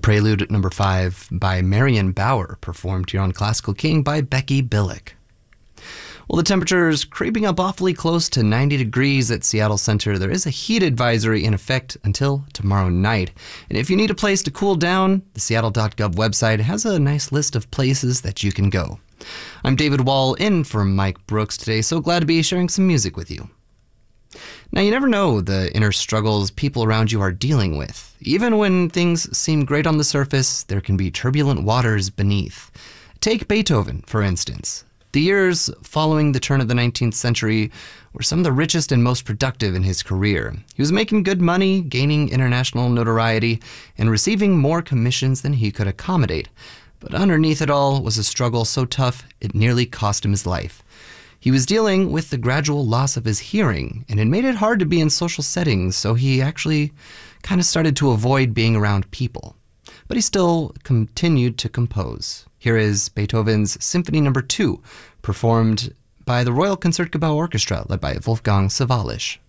Prelude number 5 by Marion Bauer, performed here on Classical King by Becky Billick. Well, the temperature is creeping up awfully close to 90 degrees at Seattle Center. There is a heat advisory in effect until tomorrow night. And if you need a place to cool down, the Seattle.gov website has a nice list of places that you can go. I'm David Wall in for Mike Brooks today, so glad to be sharing some music with you. Now, you never know the inner struggles people around you are dealing with. Even when things seem great on the surface, there can be turbulent waters beneath. Take Beethoven, for instance. The years following the turn of the 19th century were some of the richest and most productive in his career. He was making good money, gaining international notoriety, and receiving more commissions than he could accommodate. But underneath it all was a struggle so tough it nearly cost him his life. He was dealing with the gradual loss of his hearing, and it made it hard to be in social settings, so he actually kind of started to avoid being around people. But he still continued to compose. Here is Beethoven's Symphony No. 2, performed by the Royal Concertgebouw Orchestra, led by Wolfgang Sawallisch.